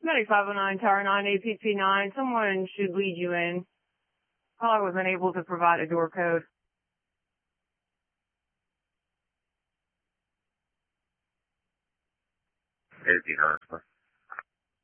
Medic 509, Tower 9, APP 9. Someone should lead you in. Caller was unable to provide a door code. 1800.